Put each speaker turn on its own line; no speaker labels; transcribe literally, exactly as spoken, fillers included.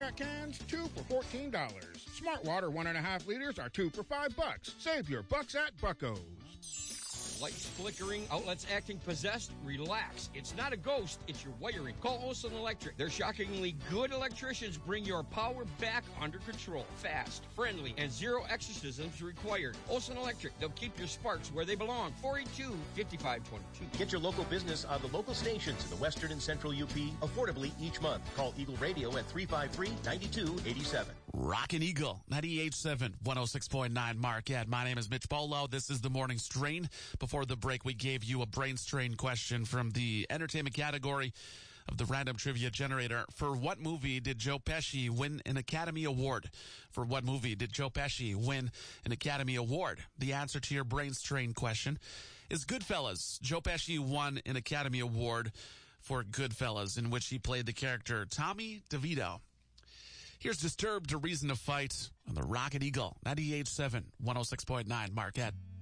Marquette cans, two for fourteen dollars. Smart Water one and a half liters are two for five bucks. Save your bucks at Bucko's.
Lights flickering, outlets acting possessed? Relax. It's not a ghost, it's your wiring. Call Olson Electric. Their shockingly good electricians bring your power back under control. Fast, friendly, and zero exorcisms required. Olson Electric. They'll keep your sparks where they belong. four eight two, five five two two.
Get your local business on the local stations in the Western and Central U P affordably each month. Call Eagle Radio at three five three, nine two eight seven.
Rockin' Eagle, ninety-eight point seven, one oh six point nine Marquette. My name is Mitch Bolo. This is the Morning Strain. Before the break, we gave you a brain strain question from the entertainment category of the Random Trivia Generator. For what movie did Joe Pesci win an Academy Award? For what movie did Joe Pesci win an Academy Award? The answer to your brain strain question is Goodfellas. Joe Pesci won an Academy Award for Goodfellas, in which he played the character Tommy DeVito. Here's Disturbed, A Reason to Fight on the Rocket Eagle, ninety-eight point seven, one oh six point nine Marquette.